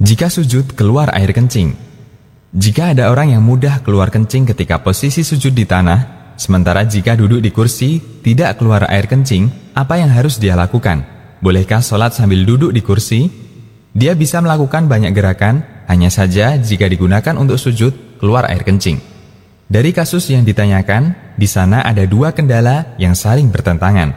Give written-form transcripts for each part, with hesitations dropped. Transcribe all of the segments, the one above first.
Jika sujud keluar air kencing. Jika ada orang yang mudah keluar kencing ketika posisi sujud di tanah, sementara jika duduk di kursi tidak keluar air kencing, apa yang harus dia lakukan? Bolehkah sholat sambil duduk di kursi? Dia bisa melakukan banyak gerakan, hanya saja jika digunakan untuk sujud keluar air kencing. Dari kasus yang ditanyakan, di sana ada dua kendala yang saling bertentangan.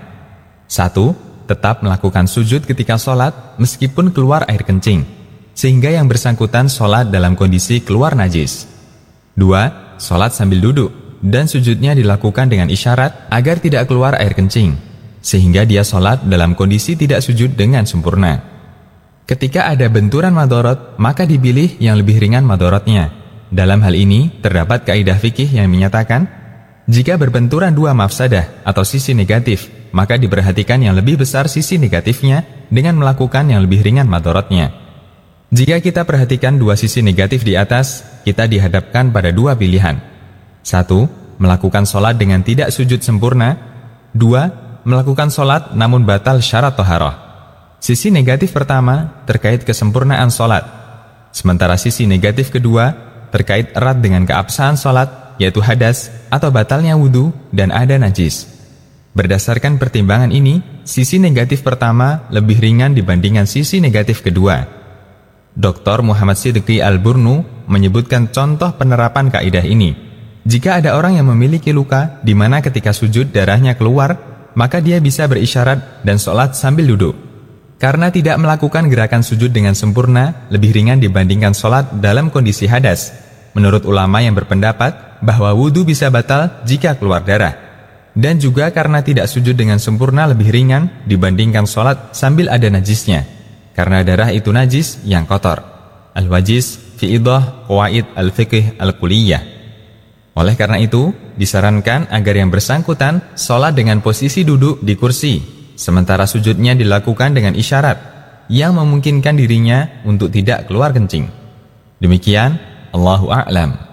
1. Tetap melakukan sujud ketika sholat meskipun keluar air kencing, sehingga yang bersangkutan sholat dalam kondisi keluar najis. 2. Sholat sambil duduk, dan sujudnya dilakukan dengan isyarat agar tidak keluar air kencing, sehingga dia sholat dalam kondisi tidak sujud dengan sempurna. Ketika ada benturan madorot, maka dipilih yang lebih ringan madorotnya. Dalam hal ini, terdapat kaidah fikih yang menyatakan, jika berbenturan dua mafsadah atau sisi negatif, maka diperhatikan yang lebih besar sisi negatifnya dengan melakukan yang lebih ringan madorotnya. Jika kita perhatikan dua sisi negatif di atas, kita dihadapkan pada dua pilihan. 1. Melakukan sholat dengan tidak sujud sempurna. 2. Melakukan sholat namun batal syarat toharoh. Sisi negatif pertama terkait kesempurnaan sholat, sementara sisi negatif kedua terkait erat dengan keabsahan sholat, yaitu hadas atau batalnya wudhu dan ada najis. Berdasarkan pertimbangan ini, sisi negatif pertama lebih ringan dibandingkan sisi negatif kedua. Dr. Muhammad Siddiqi Al-Burnu menyebutkan contoh penerapan kaidah ini. Jika ada orang yang memiliki luka di mana ketika sujud darahnya keluar, maka dia bisa berisyarat dan sholat sambil duduk. Karena tidak melakukan gerakan sujud dengan sempurna, lebih ringan dibandingkan sholat dalam kondisi hadas. Menurut ulama yang berpendapat bahwa wudhu bisa batal jika keluar darah. Dan juga karena tidak sujud dengan sempurna lebih ringan dibandingkan sholat sambil ada najisnya. Karena darah itu najis yang kotor. Al-Wajiz fi Idah Qawaid Al-Fiqh Al-Kuliyah. Oleh karena itu, disarankan agar yang bersangkutan sholat dengan posisi duduk di kursi, sementara sujudnya dilakukan dengan isyarat yang memungkinkan dirinya untuk tidak keluar kencing. Demikian, Allahu a'lam.